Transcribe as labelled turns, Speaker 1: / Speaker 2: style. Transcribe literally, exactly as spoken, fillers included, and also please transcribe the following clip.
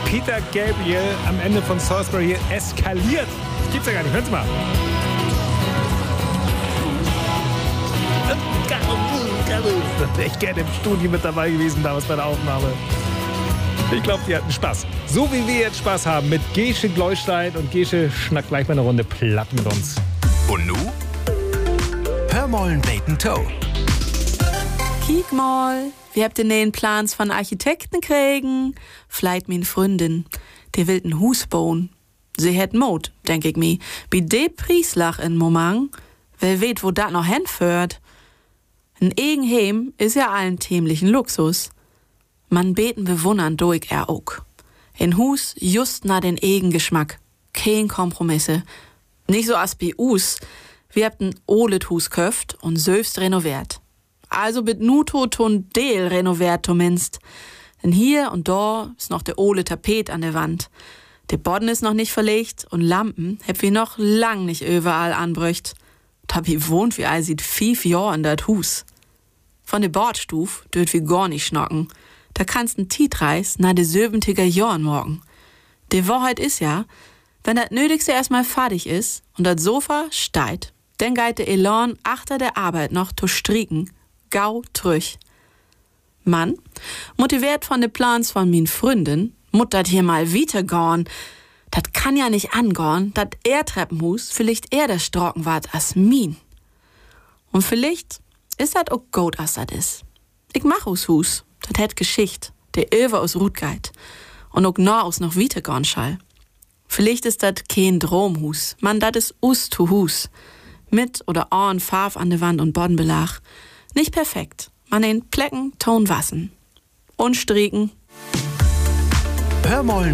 Speaker 1: Peter Gabriel am Ende von Salisbury eskaliert. Das gibt's ja gar nicht. Hören Sie mal. Ich wäre echt gerne im Studio mit dabei gewesen, damals bei der Aufnahme. Ich glaube, die hatten Spaß. So wie wir jetzt Spaß haben mit Gesche Gleustein. Und Gesche schnackt gleich mal eine Runde platt mit uns.
Speaker 2: Und nu? Hör mollen Bacon Toe.
Speaker 3: Kiek mal, wir habt den neuen Plans von Architekten kriegen. Vielleicht min Freundin, der will ein Hus bauen. Sie hätt Mut, denk ich mi. Bi de Prieslach in Moment, wer weet, wo dat noch hinführt. Ein Egenheim ist ja allen tämlichen Luxus. Man beten bewundern durch er auch. In Hus just na den Egengeschmack. Kein Kompromisse. Nicht so as bi us. Wir habt ein olet Hus köft und söfst renoviert. Also mit Nuto ton Deel renoviert zumindest. Denn hier und da ist noch der ole Tapet an der Wand. Der Boden ist noch nicht verlegt und Lampen heb wir noch lang nicht überall anbrücht. Tabi wohnt wie all sieht fief Jahr in dat Hus. Von der Bordstuf dürft wir gar nicht schnocken. Da kannst n Tietreis na de siebentiger Jahren morgen. Die Wahrheit ist ja, wenn dat Nötigste erstmal fertig ist und dat Sofa steigt, dann geht der Elan achter der Arbeit noch zu strieken, gau trüch. Mann, motiviert von de Plans von min Freundin, mut dat hier mal weitergorn. Dat kann ja nicht angorn, dat er Treppenhus vielleicht eher der Strocken wart as min. Und vielleicht ist dat auch gut, as dat is. Ich mach aus Hus, dat hätt Geschicht, der Över aus Rutgeit und auch nah aus noch weitergorn schall. Vielleicht ist dat kein Dromhus, man, dat is us to Hus. Mit oder ohne Farb an der Wand und Bodenbelag. Nicht perfekt, man den Plecken, Ton wassen. Und strieken.
Speaker 2: Hör mollen